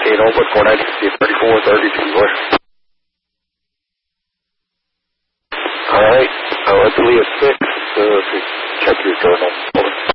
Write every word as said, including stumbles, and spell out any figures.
eight over, four ninety, thirty-four, thirty-two, north. Alright, uh, let's leave at six, uh, to check your journal. Over.